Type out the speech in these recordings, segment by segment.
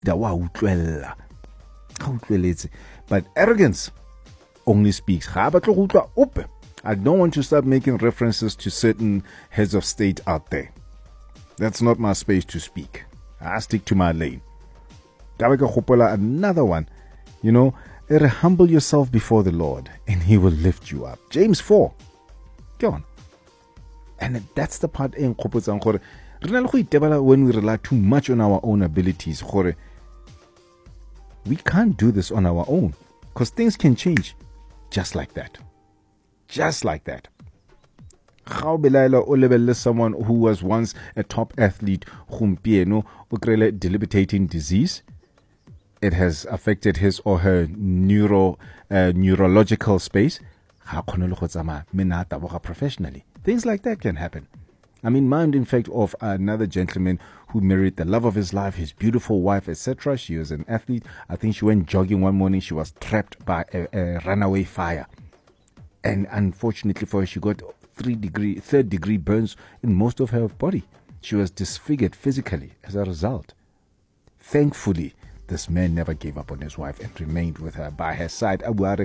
But arrogance only speaks. I don't want to start making references to certain heads of state out there. That's not my space to speak. I stick to my lane. Another one, humble yourself before the Lord and He will lift you up. James 4. Go on. And that's the part in when we rely too much on our own abilities. We can't do this on our own because things can change just like that. Just like that. How Belila o someone who was once a top athlete, debilitating disease. It has affected his or her neurological space. Professionally, things like that can happen. Mind, in fact, of another gentleman who married the love of his life, his beautiful wife, etc. She was an athlete. I think she went jogging one morning. She was trapped by a runaway fire. And unfortunately for her, she got third degree burns in most of her body. She was disfigured physically as a result. Thankfully, this man never gave up on his wife and remained with her by her side. And I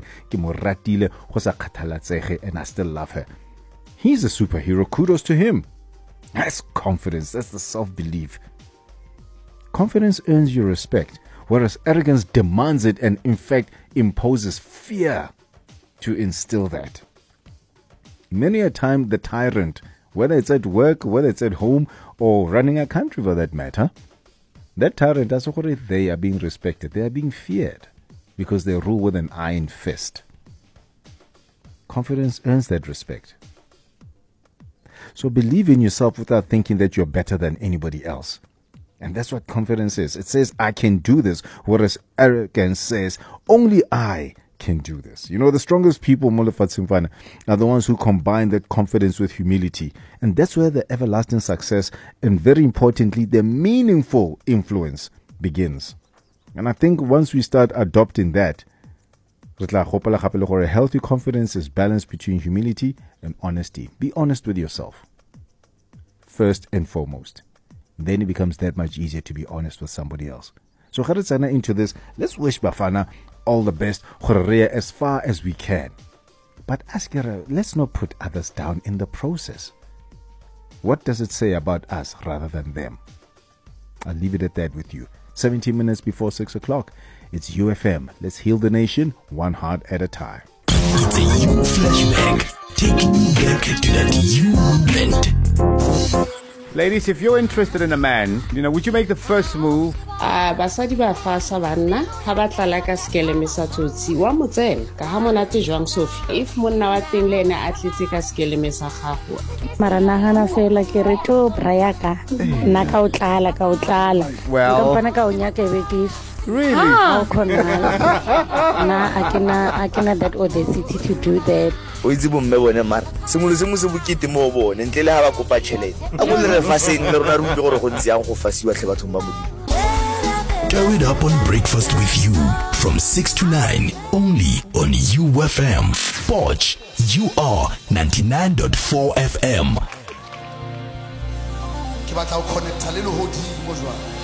still love her. He's a superhero. Kudos to him. That's confidence. That's the self-belief. Confidence earns you respect, whereas arrogance demands it and, in fact, imposes fear to instill that. Many a time, the tyrant, whether it's at work, whether it's at home, or running a country for that matter, that tyrant, that's what they are being respected. They are being feared because they rule with an iron fist. Confidence earns that respect. So believe in yourself without thinking that you're better than anybody else. And that's what confidence is. It says, I can do this, whereas arrogance says, only I can do this. The strongest people, Molefatsimfana, are the ones who combine that confidence with humility. And that's where the everlasting success and, very importantly, the meaningful influence begins. And I think once we start adopting that, a healthy confidence is balanced between humility and honesty. Be honest with yourself, first and foremost. Then it becomes that much easier to be honest with somebody else. So, into this, let's wish Bafana all the best as far as we can. But let's not put others down in the process. What does it say about us rather than them? I'll leave it at that with you. 17 minutes before 6 o'clock. It's UFM. Let's heal the nation one heart at a time. It's a U flashback, taking you back to that U moment. Ladies, if you're interested in a man, would you make the first move? Basadi ba fasa banna ha ba tlala ka skeleme sa tsotsi wa motsena ka ha monate jwang Sophie if monna wa teng le ene a tletse ka skeleme sa gago mara nagana fela ke re to brayaka nna ka o tlala well ka ka o nyaka be really how I cannot that audacity to do that. O itse bo mme bone mara sengwe le sengwe se bokete mo bone ntle le ha ba kopa tšhelete a go le re faseng le rona re utlwe gore go ntse yang go fasiwa tle bathong ba modimo. Throw it up on breakfast with you from 6 to 9 only on UFM. Poch, you are 99.4 FM. Ke batla o connecta le ho di mo jwa.